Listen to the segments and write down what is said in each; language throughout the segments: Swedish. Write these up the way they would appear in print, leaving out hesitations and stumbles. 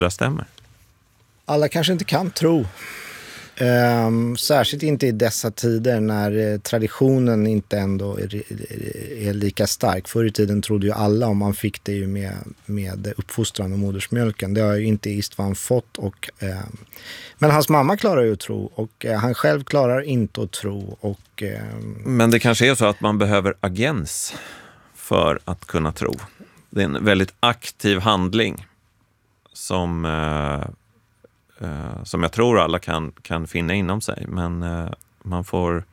det stämmer? Alla kanske inte kan tro. Särskilt inte i dessa tider när traditionen inte ändå är lika stark. Förr i tiden trodde ju alla, om man fick det ju med uppfostran och modersmjölken. Det har ju inte Istvan fått. Men hans mamma klarar ju att tro och han själv klarar inte att tro. Men det kanske är så att man behöver agens för att kunna tro. Det är en väldigt aktiv handling som jag tror alla kan finna inom sig. Men man får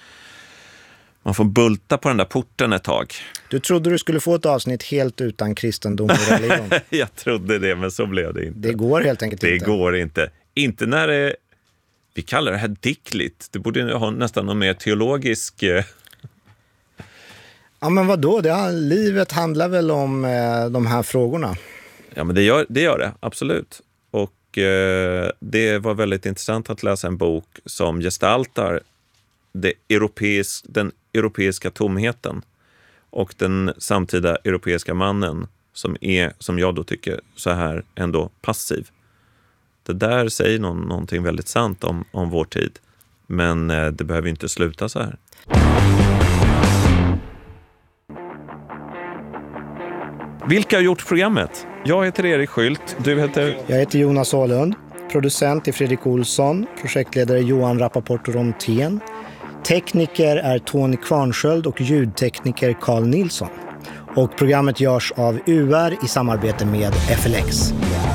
bulta på den där porten ett tag. Du trodde du skulle få ett avsnitt helt utan kristendom och religion? Jag trodde det, men så blev det inte. Det går helt enkelt inte. Det går inte. Inte när det... Vi kallar det här dickligt. Det borde ha nästan någon mer teologisk... Ja, men vadå? Livet handlar väl om de här frågorna? Ja, men det gör det. Absolut. Och det var väldigt intressant att läsa en bok som gestaltar den europeiska tomheten och den samtida europeiska mannen som är, som jag då tycker, så här ändå passiv. Det där säger någonting väldigt sant om vår tid. Men det behöver inte sluta så här. Vilka har gjort programmet? Jag heter Erik Skylt, du heter... Jag heter Jonas Åhlund, producent är Fredrik Olsson, projektledare Johan Rappaport Rontén, tekniker är Tony Kvarnsköld och ljudtekniker Carl Nilsson. Och programmet görs av UR i samarbete med FLX.